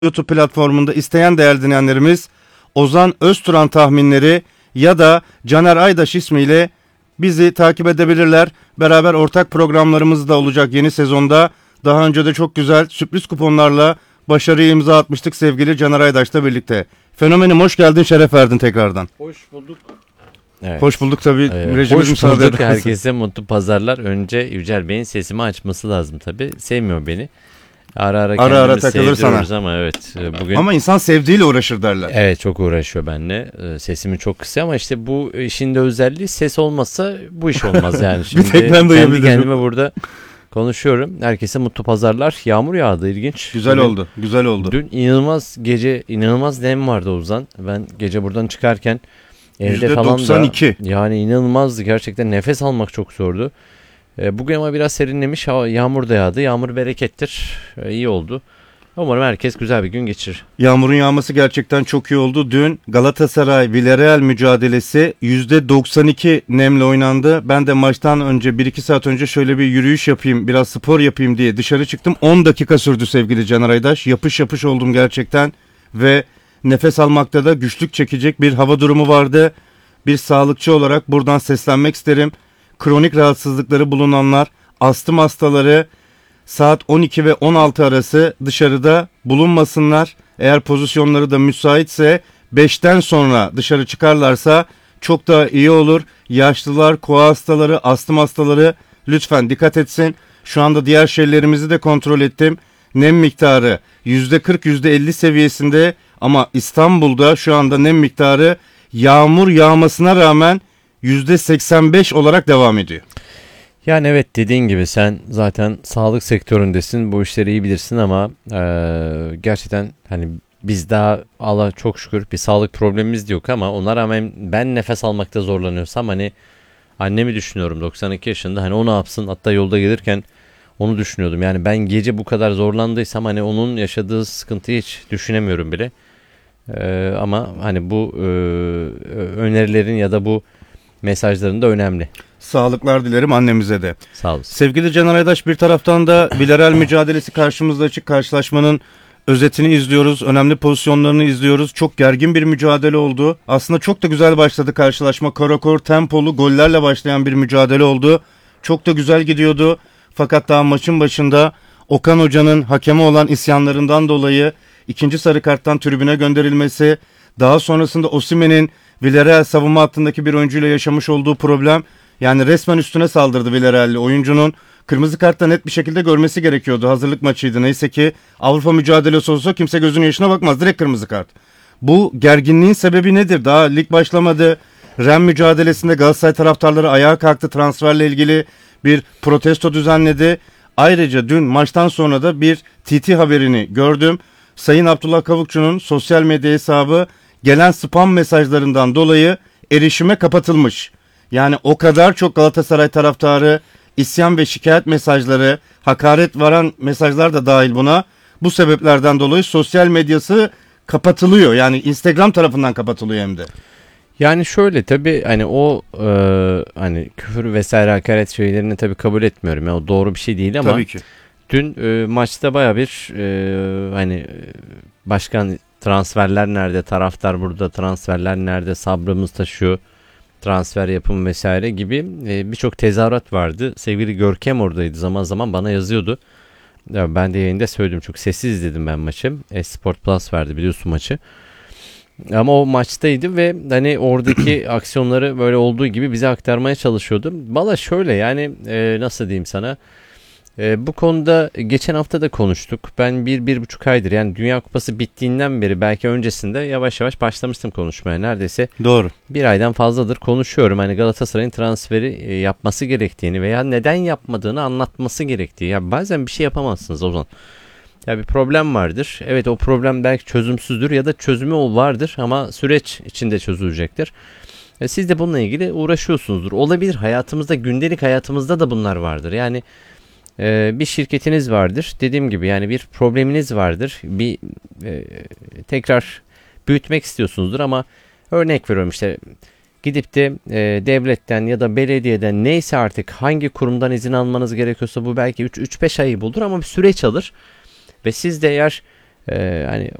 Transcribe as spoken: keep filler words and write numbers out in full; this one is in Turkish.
YouTube platformunda isteyen değerli dinleyenlerimiz Ozan Özturan tahminleri ya da Caner Aydaş ismiyle bizi takip edebilirler. Beraber ortak programlarımız da olacak yeni sezonda. Daha önce de çok güzel sürpriz kuponlarla başarıyı imza atmıştık sevgili Caner Aydaş'la birlikte. Fenomenim hoş geldin, şeref verdin tekrardan. Hoş bulduk. Evet. Hoş bulduk tabii. Evet. Hoş bulduk herkese, mutlu pazarlar. Önce Yücel Bey'in sesimi açması lazım tabii. Sevmiyor beni. Ara ara, ara, ara takılır sana. Ama evet bugün. Ama insan sevdiğiyle uğraşır derler. Evet, çok uğraşıyor benimle. Sesimi çok kısıyor ama işte bu işin de özelliği, ses olmazsa bu iş olmaz yani. Şimdi bir tek ben kendi kendime burada konuşuyorum. Herkese mutlu pazarlar. Yağmur yağdı, ilginç. Güzel Bugün, oldu. Güzel oldu. Dün inanılmaz gece inanılmaz nem vardı Ozan. Ben gece buradan çıkarken evde falan da yani inanılmazdı. Gerçekten nefes almak çok zordu. Bugün ama biraz serinlemiş. Yağmur da yağdı. Yağmur berekettir. İyi oldu. Umarım herkes güzel bir gün geçirir. Yağmurun yağması gerçekten çok iyi oldu. Dün Galatasaray Villarreal mücadelesi yüzde doksan iki nemle oynandı. Ben de maçtan önce bir iki saat önce şöyle bir yürüyüş yapayım, biraz spor yapayım diye dışarı çıktım. on dakika sürdü sevgili Caner Aydaş. Yapış yapış oldum gerçekten ve nefes almakta da güçlük çekecek bir hava durumu vardı. Bir sağlıkçı olarak buradan seslenmek isterim. Kronik rahatsızlıkları bulunanlar, astım hastaları saat on iki ve on altı arası dışarıda bulunmasınlar. Eğer pozisyonları da müsaitse beşten sonra dışarı çıkarlarsa çok daha iyi olur. Yaşlılar, koa hastaları, astım hastaları lütfen dikkat etsin. Şu anda diğer şehirlerimizi de kontrol ettim. Nem miktarı yüzde kırk yüzde elli seviyesinde ama İstanbul'da şu anda nem miktarı yağmur yağmasına rağmen yüzde seksen beş olarak devam ediyor. Yani evet, dediğin gibi sen zaten sağlık sektöründesin, bu işleri iyi bilirsin ama e, gerçekten hani biz daha Allah çok şükür bir sağlık problemimiz de yok ama ona rağmen ben nefes almakta zorlanıyorsam hani annemi düşünüyorum, doksan iki yaşında, hani o ne yapsın, hatta yolda gelirken onu düşünüyordum. Yani ben gece bu kadar zorlandıysam hani onun yaşadığı sıkıntıyı hiç düşünemiyorum bile. E, ama hani bu e, önerilerin ya da bu mesajların da önemli. Sağlıklar dilerim annemize de. Sağ olasın. Sevgili Caner Aydaş, bir taraftan da Villarreal mücadelesi karşımızda açık, karşılaşmanın özetini izliyoruz. Önemli pozisyonlarını izliyoruz. Çok gergin bir mücadele oldu. Aslında çok da güzel başladı karşılaşma. Karakor tempolu gollerle başlayan bir mücadele oldu. Çok da güzel gidiyordu. Fakat daha maçın başında Okan Hoca'nın hakeme olan isyanlarından dolayı ikinci sarı karttan tribüne gönderilmesi, daha sonrasında Osimhen'in Villarreal savunma hattındaki bir oyuncuyla yaşamış olduğu problem, yani resmen üstüne saldırdı Villarreal'li oyuncunun. Kırmızı kartla net bir şekilde görmesi gerekiyordu. Hazırlık maçıydı. Neyse ki Avrupa mücadelesi olsa kimse gözünün yaşına bakmaz. Direkt kırmızı kart. Bu gerginliğin sebebi nedir? Daha lig başlamadı. Ren mücadelesinde Galatasaray taraftarları ayağa kalktı. Transferle ilgili bir protesto düzenledi. Ayrıca dün maçtan sonra da bir T T haberini gördüm. Sayın Abdullah Kavukçu'nun sosyal medya hesabı gelen spam mesajlarından dolayı erişime kapatılmış. Yani o kadar çok Galatasaray taraftarı, isyan ve şikayet mesajları, hakaret varan mesajlar da dahil buna. Bu sebeplerden dolayı sosyal medyası kapatılıyor. Yani Instagram tarafından kapatılıyor hem de. Yani şöyle, tabii hani o e, hani küfür vesaire hakaret şeylerini tabii kabul etmiyorum. Yani o doğru bir şey değil ama tabii ki. Dün e, maçta baya bir e, hani başkan transferler nerede, taraftar burada, transferler nerede, sabrımız taşıyor, transfer yapım vesaire gibi e, birçok tezahürat vardı. Sevgili Görkem oradaydı, zaman zaman bana yazıyordu. Ya ben de yayında söyledim, çok sessiz izledim ben maçı. Esport Plus verdi biliyorsun maçı. Ama o maçtaydı ve hani oradaki aksiyonları böyle olduğu gibi bize aktarmaya çalışıyordu. Valla şöyle yani e, nasıl diyeyim sana. E, bu konuda geçen hafta da konuştuk. Ben bir, bir buçuk aydır, yani Dünya Kupası bittiğinden beri, belki öncesinde yavaş yavaş başlamıştım konuşmaya. Neredeyse doğru. Bir aydan fazladır konuşuyorum. Hani Galatasaray'ın transferi e, yapması gerektiğini veya neden yapmadığını anlatması gerektiği. Ya bazen bir şey yapamazsınız o zaman. Ya bir problem vardır. Evet, o problem belki çözümsüzdür ya da çözümü o vardır ama süreç içinde çözülecektir. E, siz de bununla ilgili uğraşıyorsunuzdur. Olabilir, hayatımızda, gündelik hayatımızda da bunlar vardır. Yani Ee, bir şirketiniz vardır. Dediğim gibi yani bir probleminiz vardır. Bir e, tekrar büyütmek istiyorsunuzdur ama örnek veriyorum, işte gidip de e, devletten ya da belediyeden, neyse artık hangi kurumdan izin almanız gerekiyorsa bu belki üç beş ayı bulur ama bir süreç alır. Ve siz de eğer E, hani